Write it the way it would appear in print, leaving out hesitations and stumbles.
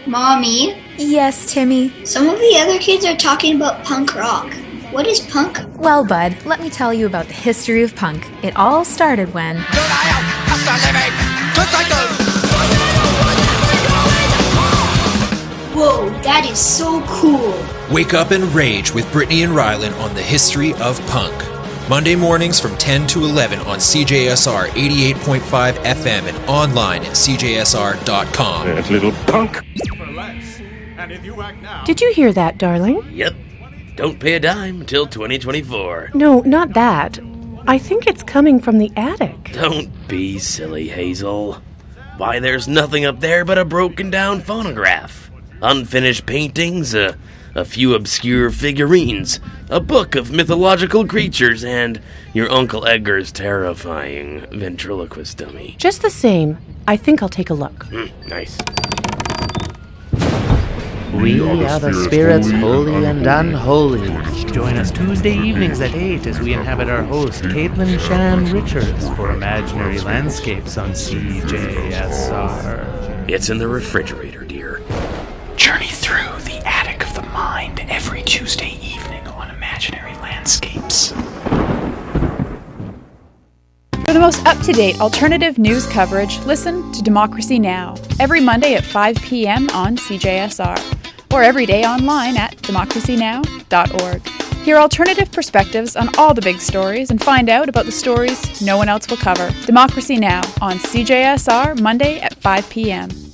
Mommy? Yes, Timmy? Some of the other kids are talking about punk rock. What is punk? Well, bud, let me tell you about the history of punk. It all started when... Whoa, that is so cool. Wake up and rage with Brittany and Rylan on the history of punk. Monday mornings from 10 to 11 on CJSR 88.5 FM and online at cjsr.com. That little punk. Did you hear that, darling? Yep. Don't pay a dime until 2024. No, not that. I think it's coming from the attic. Don't be silly, Hazel. Why, there's nothing up there but a broken down phonograph. Unfinished paintings, a few obscure figurines, a book of mythological creatures, and your Uncle Edgar's terrifying ventriloquist dummy. Just the same, I think I'll take a look. Nice. We are the spirits holy and unholy. Join us Tuesday evenings at 8 as we inhabit our host, Caitlin Shan Richards, for Imaginary Landscapes on CJSR. It's in the refrigerator, dear. Journey through the attic of the mind every Tuesday evening on Imaginary Landscapes. For the most up-to-date alternative news coverage, listen to Democracy Now! Every Monday at 5 p.m. on CJSR, or every day online at democracynow.org. Hear alternative perspectives on all the big stories and find out about the stories no one else will cover. Democracy Now! On CJSR, Monday at 5 p.m.